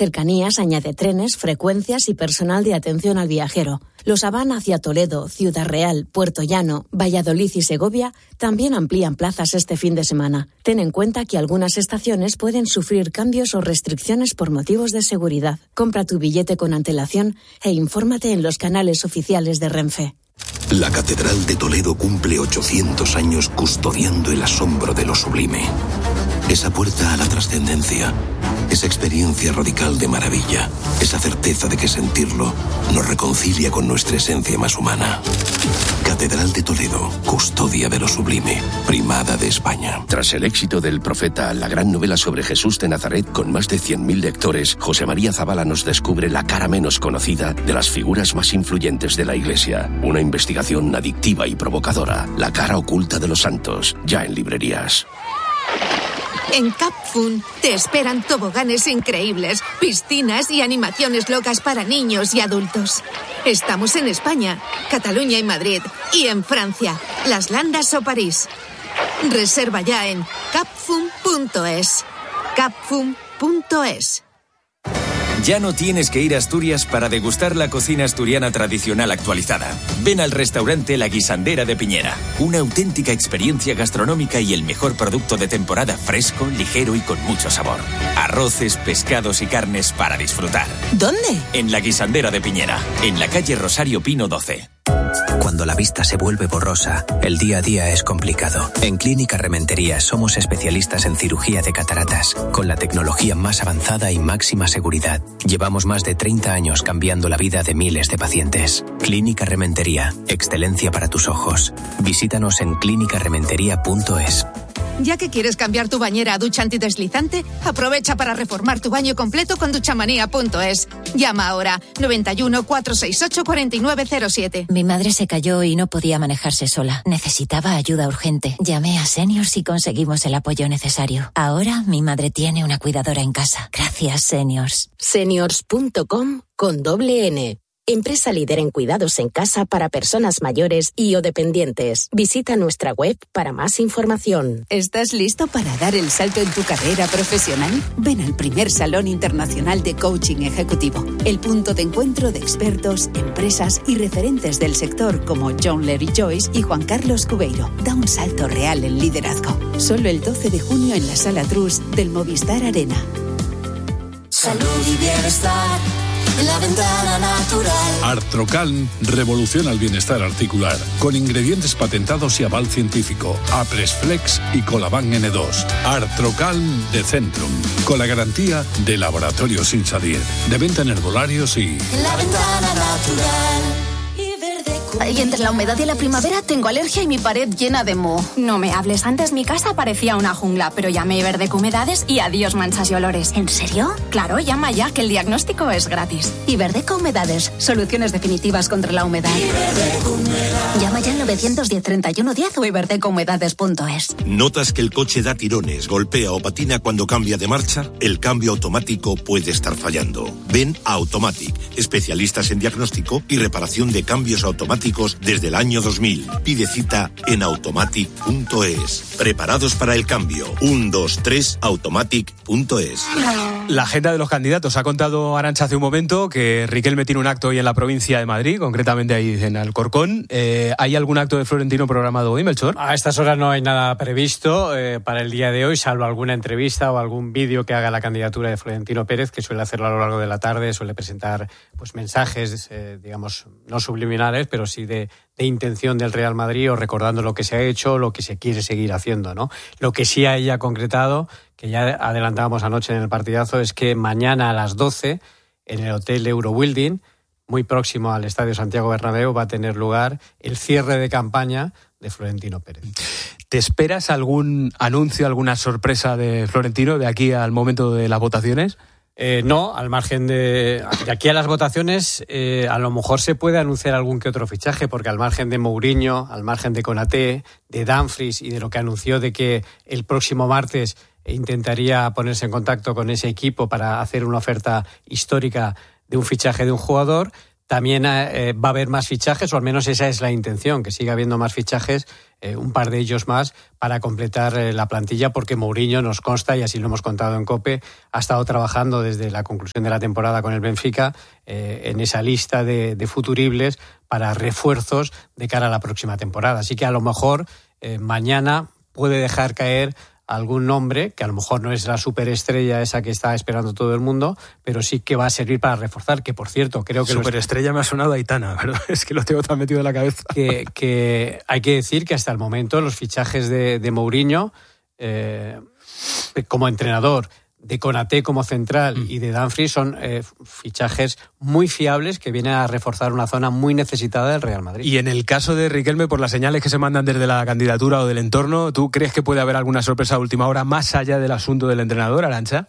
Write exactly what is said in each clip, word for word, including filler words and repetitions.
Cercanías añade trenes, frecuencias y personal de atención al viajero. Los Avan hacia Toledo, Ciudad Real, Puerto Llano, Valladolid y Segovia también amplían plazas este fin de semana. Ten en cuenta que algunas estaciones pueden sufrir cambios o restricciones por motivos de seguridad. Compra tu billete con antelación e infórmate en los canales oficiales de Renfe. La Catedral de Toledo cumple ochocientos años custodiando el asombro de lo sublime. Esa puerta a la trascendencia, esa experiencia radical de maravilla, esa certeza de que sentirlo nos reconcilia con nuestra esencia más humana. Catedral de Toledo, custodia de lo sublime, primada de España. Tras el éxito del Profeta, la gran novela sobre Jesús de Nazaret con más de cien mil lectores, José María Zabala nos descubre la cara menos conocida de las figuras más influyentes de la Iglesia. Una investigación adictiva y provocadora, la cara oculta de los santos, ya en librerías. En Capfun te esperan toboganes increíbles, piscinas y animaciones locas para niños y adultos. Estamos en España, Cataluña y Madrid, y en Francia, Las Landas o París. Reserva ya en capfun punto es. capfun punto es. Ya no tienes que ir a Asturias para degustar la cocina asturiana tradicional actualizada. Ven al restaurante La Guisandera de Piñera. Una auténtica experiencia gastronómica y el mejor producto de temporada, fresco, ligero y con mucho sabor. Arroces, pescados y carnes para disfrutar. ¿Dónde? En La Guisandera de Piñera, en la calle Rosario Pino doce. Cuando la vista se vuelve borrosa, el día a día es complicado. En Clínica Rementería somos especialistas en cirugía de cataratas, con la tecnología más avanzada y máxima seguridad. Llevamos más de treinta años cambiando la vida de miles de pacientes. Clínica Rementería, excelencia para tus ojos. Visítanos en clínica rementería punto es. Ya que quieres cambiar tu bañera a ducha antideslizante, aprovecha para reformar tu baño completo con duchamanía punto es. Llama ahora noventa y uno, cuatrocientos sesenta y ocho, cuarenta y nueve cero siete. Mi madre se cayó y no podía manejarse sola. Necesitaba ayuda urgente. Llamé a Seniors y conseguimos el apoyo necesario. Ahora mi madre tiene una cuidadora en casa. Gracias, Seniors. Seniors punto com con doble N. Empresa líder en cuidados en casa para personas mayores y o dependientes. Visita nuestra web para más información. ¿Estás listo para dar el salto en tu carrera profesional? Ven al primer Salón Internacional de Coaching Ejecutivo, el punto de encuentro de expertos, empresas y referentes del sector como John Larry Joyce y Juan Carlos Cubeiro. Da un salto real en liderazgo. Solo el doce de junio en la Sala Trust del Movistar Arena. Salud y bienestar. La ventana natural. Artrocal revoluciona el bienestar articular con ingredientes patentados y aval científico. Apresflex y Colaban ene dos. Artrocal de Centrum, con la garantía de Laboratorios Insadir, de venta en herbolarios y... La ventana natural. Y entre la humedad y la primavera tengo alergia y mi pared llena de moho. No me hables, antes mi casa parecía una jungla, pero llamé Iberdeco Humedades y adiós manchas y olores. ¿En serio? Claro, llama ya, que el diagnóstico es gratis. Iberdeco Humedades, soluciones definitivas contra la humedad. Llama ya al nueve uno cero, treinta y uno diez o iberdeco humedades punto es. ¿Notas que el coche da tirones, golpea o patina cuando cambia de marcha? El cambio automático puede estar fallando. Ven a Automatic, especialistas en diagnóstico y reparación de cambios automáticos desde el año dos mil. Pide cita en automatic punto es. Preparados para el cambio. uno, dos, tres, automatic punto es. La agenda de los candidatos. Ha contado Arantxa hace un momento que Riquelme tiene un acto hoy en la provincia de Madrid, concretamente ahí en Alcorcón. Eh, ¿Hay algún acto de Florentino programado hoy, Melchor? A estas horas no hay nada previsto eh, para el día de hoy, salvo alguna entrevista o algún vídeo que haga la candidatura de Florentino Pérez, que suele hacerlo a lo largo de la tarde, suele presentar pues mensajes, eh, digamos, no subliminales, pero sí de, de intención del Real Madrid, o recordando lo que se ha hecho, lo que se quiere seguir haciendo, ¿no? Lo que sí ha ella concretado, que ya adelantábamos anoche en el partidazo, es que mañana a las doce, en el Hotel Eurobuilding, muy próximo al Estadio Santiago Bernabéu, va a tener lugar el cierre de campaña de Florentino Pérez. ¿Te esperas algún anuncio, alguna sorpresa de Florentino de aquí al momento de las votaciones? Eh, no, al margen de, de aquí a las votaciones, eh, a lo mejor se puede anunciar algún que otro fichaje, porque al margen de Mourinho, al margen de Konaté, de Dumfries y de lo que anunció de que el próximo martes intentaría ponerse en contacto con ese equipo para hacer una oferta histórica de un fichaje de un jugador, También eh, va a haber más fichajes, o al menos esa es la intención, que siga habiendo más fichajes, eh, un par de ellos más, para completar eh, la plantilla, porque Mourinho, nos consta, y así lo hemos contado en COPE, ha estado trabajando desde la conclusión de la temporada con el Benfica eh, en esa lista de, de futuribles para refuerzos de cara a la próxima temporada. Así que a lo mejor eh, mañana puede dejar caer algún nombre, que a lo mejor no es la superestrella esa que está esperando todo el mundo, pero sí que va a servir para reforzar, que por cierto, creo que... Superestrella los... me ha sonado Aitana, ¿verdad? Es que lo tengo tan metido en la cabeza. Que, que hay que decir que hasta el momento los fichajes de, de Mourinho, eh, como entrenador, de Konaté como central mm. y de Dumfries son eh, fichajes muy fiables que vienen a reforzar una zona muy necesitada del Real Madrid. Y en el caso de Riquelme, por las señales que se mandan desde la candidatura o del entorno, ¿tú crees que puede haber alguna sorpresa a última hora más allá del asunto del entrenador, Arantxa?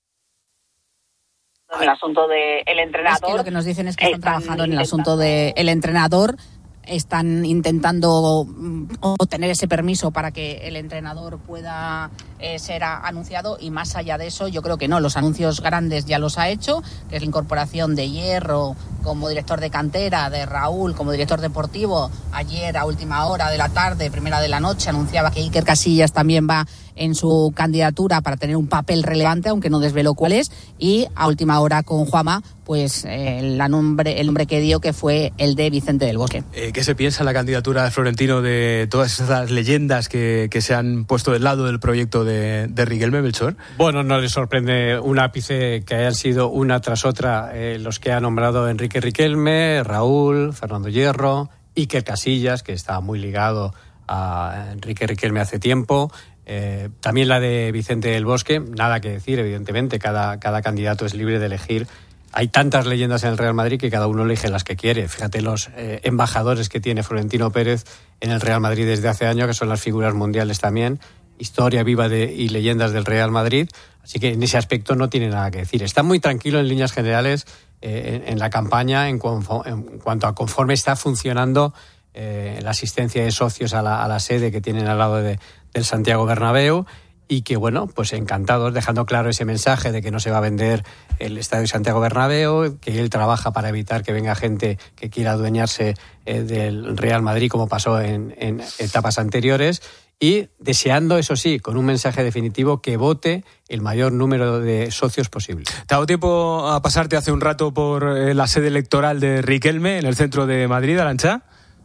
El asunto del entrenador. Es que lo que nos dicen es que están, están trabajando en el asunto del entrenador. Están intentando obtener ese permiso para que el entrenador pueda eh, ser a, anunciado, y más allá de eso yo creo que no. Los anuncios grandes ya los ha hecho, que es la incorporación de Hierro como director de cantera, de Raúl como director deportivo. Ayer a última hora de la tarde, primera de la noche, anunciaba que Iker Casillas también va en su candidatura para tener un papel relevante, aunque no desveló cuál es, y a última hora con Juanma, pues eh, la nombre, el nombre que dio, que fue el de Vicente del Bosque. Eh, ¿Qué se piensa en la candidatura de Florentino de todas esas leyendas que, que se han puesto del lado del proyecto de, de Riquelme, Melchor? Bueno, no le sorprende un ápice que hayan sido una tras otra eh, los que ha nombrado Enrique Riquelme, Raúl, Fernando Hierro, Iker Casillas, que está muy ligado a Enrique Riquelme hace tiempo. Eh, también la de Vicente del Bosque, nada que decir, evidentemente, cada, cada candidato es libre de elegir. Hay tantas leyendas en el Real Madrid que cada uno elige las que quiere. Fíjate los eh, embajadores que tiene Florentino Pérez en el Real Madrid desde hace años, que son las figuras mundiales también, historia viva de, y leyendas del Real Madrid. Así que en ese aspecto no tiene nada que decir. Está muy tranquilo en líneas generales eh, en, en la campaña en, confo, en cuanto a conforme está funcionando eh, la asistencia de socios a la, a la sede que tienen al lado de, del Santiago Bernabéu. Y que, bueno, pues encantados, dejando claro ese mensaje de que no se va a vender el Estadio Santiago Bernabéu, que él trabaja para evitar que venga gente que quiera adueñarse eh, del Real Madrid, como pasó en, en etapas anteriores, y deseando, eso sí, con un mensaje definitivo, que vote el mayor número de socios posible. ¿Te ha dado tiempo a pasarte hace un rato por la sede electoral de Riquelme, en el centro de Madrid, Arantxa?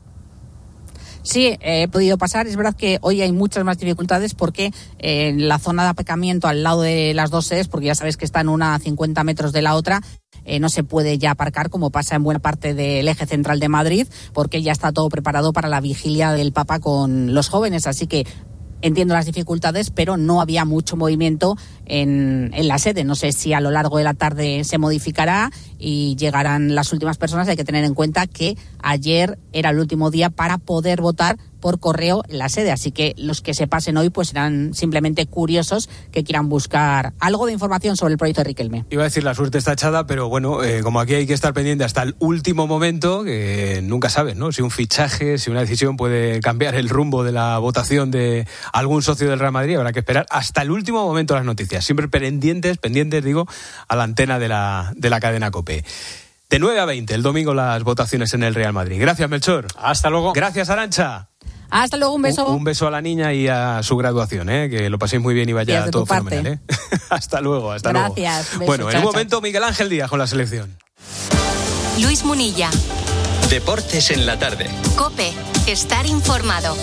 Sí, he podido pasar. Es verdad que hoy hay muchas más dificultades porque eh, en la zona de aparcamiento al lado de las dos sedes, porque ya sabes que están una a cincuenta metros de la otra, eh, no se puede ya aparcar como pasa en buena parte del eje central de Madrid, porque ya está todo preparado para la vigilia del Papa con los jóvenes. Así que entiendo las dificultades, pero no había mucho movimiento en, en la sede. No sé si a lo largo de la tarde se modificará y llegarán las últimas personas. Hay que tener en cuenta que ayer era el último día para poder votar por correo en la sede, así que los que se pasen hoy pues serán simplemente curiosos que quieran buscar algo de información sobre el proyecto de Riquelme. Iba a decir la suerte está echada, pero bueno, eh, como aquí hay que estar pendiente hasta el último momento, que nunca sabes, ¿no? Si un fichaje, si una decisión puede cambiar el rumbo de la votación de algún socio del Real Madrid, habrá que esperar hasta el último momento las noticias, siempre pendientes, pendientes digo, a la antena de la, de la cadena COPE. De nueve a veinte, el domingo las votaciones en el Real Madrid. Gracias, Melchor. Hasta luego. Gracias, Arantxa. Hasta luego, un beso. Un, un beso a la niña y a su graduación, ¿eh? Que lo paséis muy bien y vaya todo fenomenal, ¿eh? Hasta luego, hasta Gracias, luego. Beso, bueno, en chao, un momento Miguel Ángel Díaz con la selección. Luis Munilla. Deportes en la tarde. COPE. Estar informado.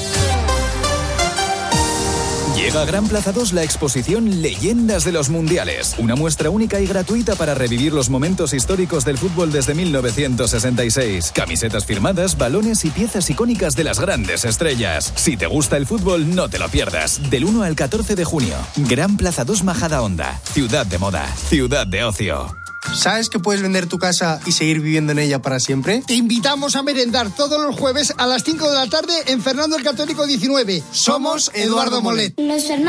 Llega a Gran Plaza dos la exposición Leyendas de los Mundiales, una muestra única y gratuita para revivir los momentos históricos del fútbol desde mil novecientos sesenta y seis. Camisetas firmadas, balones y piezas icónicas de las grandes estrellas. Si te gusta el fútbol, no te lo pierdas. Del uno al catorce de junio, Gran Plaza dos Majadahonda, ciudad de moda, ciudad de ocio. ¿Sabes que puedes vender tu casa y seguir viviendo en ella para siempre? Te invitamos a merendar todos los jueves a las cinco de la tarde en Fernando el Católico diecinueve. Somos Eduardo Molet. Los